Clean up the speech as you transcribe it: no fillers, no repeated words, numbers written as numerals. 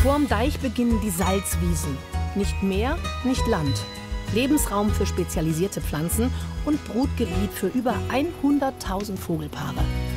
Vorm Deich beginnen die Salzwiesen. Nicht Meer, nicht Land. Lebensraum für spezialisierte Pflanzen und Brutgebiet für über 100.000 Vogelpaare.